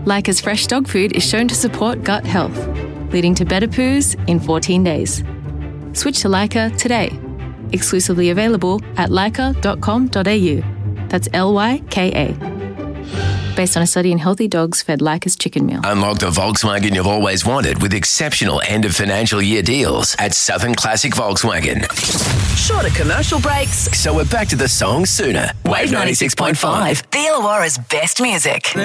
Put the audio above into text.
Leica's fresh dog food is shown to support gut health, leading to better poos in 14 days. Switch to Leica today. Exclusively available at leica.com.au. That's Lyka. Based on a study in healthy dogs fed Leica's chicken meal. Unlock the Volkswagen you've always wanted with exceptional end of financial year deals at Southern Classic Volkswagen. Shorter commercial breaks. So we're back to the song sooner. Wave 96.5. The Illawarra's best music.